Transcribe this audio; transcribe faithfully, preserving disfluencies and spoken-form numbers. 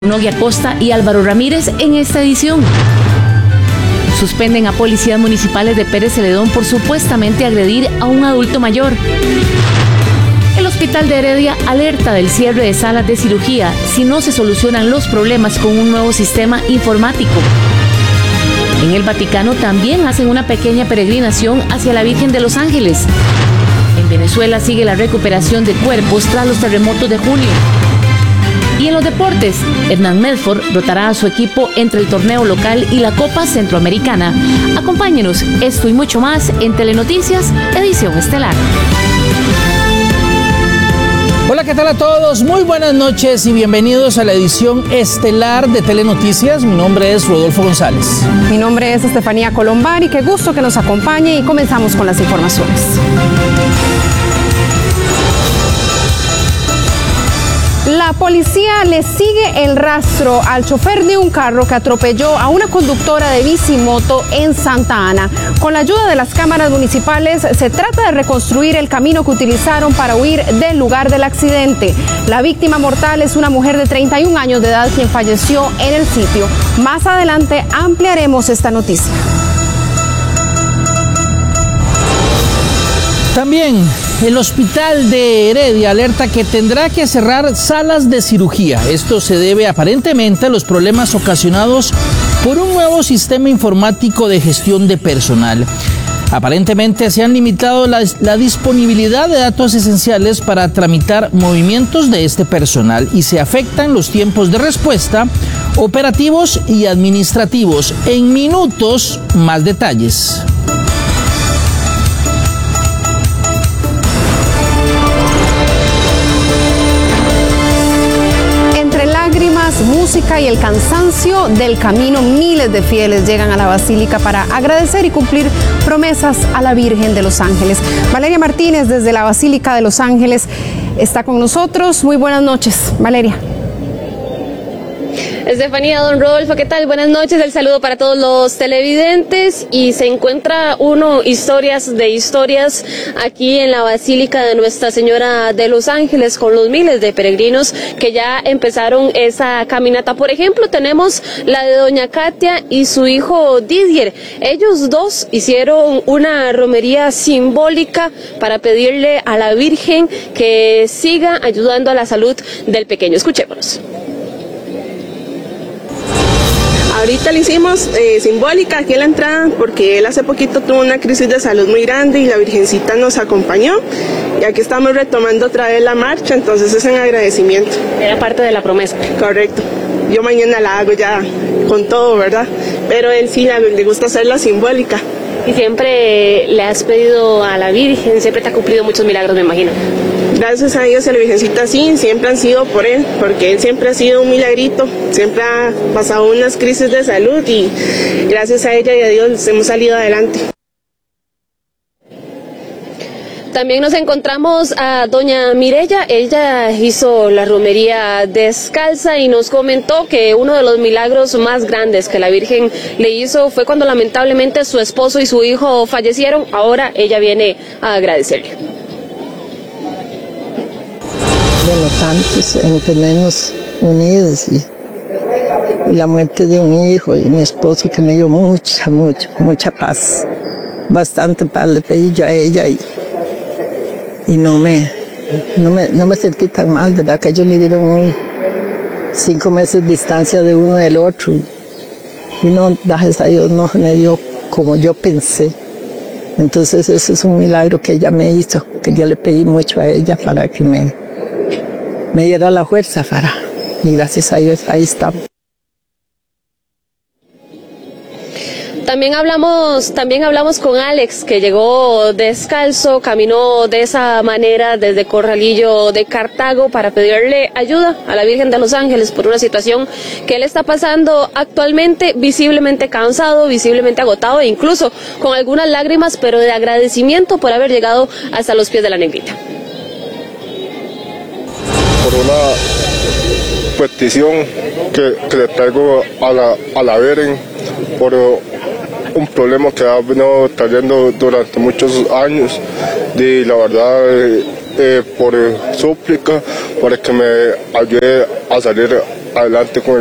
Nogui Acosta y Álvaro Ramírez en esta edición. Suspenden a policías municipales de Pérez Celedón por supuestamente agredir a un adulto mayor. El Hospital de Heredia alerta del cierre de salas de cirugía si no se solucionan los problemas con un nuevo sistema informático. En el Vaticano también hacen una pequeña peregrinación hacia la Virgen de los Ángeles. En Venezuela sigue la recuperación de cuerpos tras los terremotos de junio. Y en los deportes, Hernán Medford rotará a su equipo entre el torneo local y la Copa Centroamericana. Acompáñenos, esto y mucho más en Telenoticias, edición estelar. Hola, ¿qué tal a todos? Muy buenas noches y bienvenidos a la edición estelar de Telenoticias. Mi nombre es Rodolfo González. Mi nombre es Estefanía Colombari, qué gusto que nos acompañe y comenzamos con las informaciones. La policía le sigue el rastro al chofer de un carro que atropelló a una conductora de bicimoto en Santa Ana. Con la ayuda de las cámaras municipales se trata de reconstruir el camino que utilizaron para huir del lugar del accidente. La víctima mortal es una mujer de treinta y un años de edad quien falleció en el sitio. Más adelante ampliaremos esta noticia. También el Hospital de Heredia alerta que tendrá que cerrar salas de cirugía. Esto se debe aparentemente a los problemas ocasionados por un nuevo sistema informático de gestión de personal. Aparentemente se han limitado la, la disponibilidad de datos esenciales para tramitar movimientos de este personal y se afectan los tiempos de respuesta operativos y administrativos. En minutos, más detalles. Música y el cansancio del camino, miles de fieles llegan a la Basílica para agradecer y cumplir promesas a la Virgen de los Ángeles. Valeria Martínez desde la Basílica de los Ángeles está con nosotros. Muy buenas noches, Valeria. Estefanía, don Rodolfo, ¿qué tal? Buenas noches, el saludo para todos los televidentes. Y se encuentra uno, historias de historias, aquí en la Basílica de Nuestra Señora de los Ángeles, con los miles de peregrinos que ya empezaron esa caminata. Por ejemplo, tenemos la de doña Katia y su hijo Didier. Ellos dos hicieron una romería simbólica para pedirle a la Virgen que siga ayudando a la salud del pequeño. Escuchémonos. Ahorita le hicimos eh, simbólica aquí en la entrada porque él hace poquito tuvo una crisis de salud muy grande y la Virgencita nos acompañó y aquí estamos retomando otra vez la marcha, entonces es en agradecimiento. Era parte de la promesa. Correcto. Yo mañana la hago ya con todo, ¿verdad? Pero él sí le gusta hacer la simbólica. Y siempre le has pedido a la Virgen, siempre te ha cumplido muchos milagros, me imagino. Gracias a Dios y a la Virgencita sí, siempre han sido por él, porque él siempre ha sido un milagrito, siempre ha pasado unas crisis de salud y gracias a ella y a Dios hemos salido adelante. También nos encontramos a doña Mireya. Ella hizo la romería descalza y nos comentó que uno de los milagros más grandes que la Virgen le hizo fue cuando lamentablemente su esposo y su hijo fallecieron. Ahora ella viene a agradecerle. Bueno, tantos en tenernos unidos y, y la muerte de un hijo y mi esposo que me dio mucha, mucha, mucha paz. Bastante paz le pedí yo a ella y y no me, no me, no me sentí tan mal, ¿verdad? Que ellos me dieron un, cinco meses de distancia de uno del otro y no, gracias a Dios, no me dio como yo pensé. Entonces eso es un milagro que ella me hizo, que yo le pedí mucho a ella para que me, me diera la fuerza para, y gracias a Dios ahí estamos. También hablamos, también hablamos con Alex, que llegó descalzo, caminó de esa manera desde Corralillo de Cartago para pedirle ayuda a la Virgen de los Ángeles por una situación que él está pasando actualmente, visiblemente cansado, visiblemente agotado e incluso con algunas lágrimas, pero de agradecimiento por haber llegado hasta los pies de la Negrita. Por una petición que, que le traigo a la, a la Virgen, por un problema que ha venido trayendo durante muchos años y la verdad eh, eh, por súplica para que me ayude a salir adelante con el